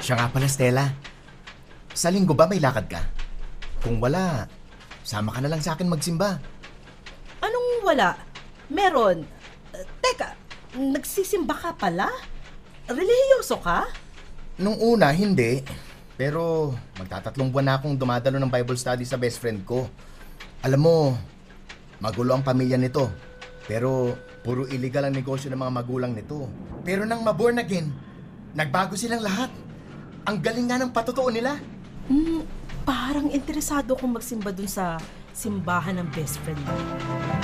Siya nga pala, Stella. Sa linggo ba may lakad ka? Kung wala, sama ka na lang sa akin magsimba. Anong wala? Meron. Teka, nagsisimba ka pala? Relihiyoso ka? Nung una, hindi. Pero magtatatlong buwan na akong dumadalo ng Bible study sa best friend ko. Alam mo, magulo ang pamilya nito. Pero puro illegal ang negosyo ng mga magulang nito. Pero nang maborn again, nagbago silang lahat. Ang galing nga ng patotoo nila. Parang interesado akong magsimba dun sa simbahan ng best friend mo.